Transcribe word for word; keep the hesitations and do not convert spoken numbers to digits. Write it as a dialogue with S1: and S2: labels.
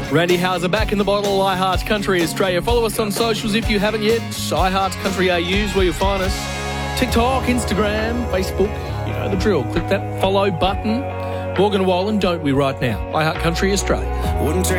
S1: Randy Hauser back in the bottle, I Heart Country Australia. Follow us on socials if you haven't yet. I Heart Country A U is where you'll find us. TikTok, Instagram, Facebook, you know the drill. Click that follow button. Morgan Wallen, don't we right now? I Heart Country Australia.
S2: Wouldn't